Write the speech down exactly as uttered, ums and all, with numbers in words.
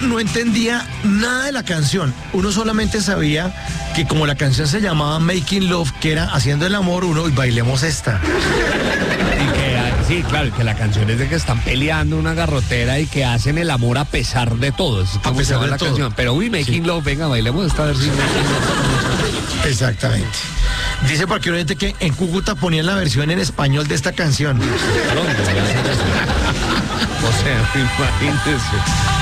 no entendía nada de la canción. Uno solamente sabía que como la canción se llamaba Making Love, que era haciendo el amor, uno, y bailemos esta. Y que, sí, claro, que la canción es de que están peleando una garrotera y que hacen el amor a pesar de todo. Es A como pesar se llama de la todo. canción. Pero uy, Making Sí. Love, venga, bailemos esta versión. Exactamente. Dice por aquí un oyente que en Cúcuta ponían la versión en español de esta canción. O sea, imagínense.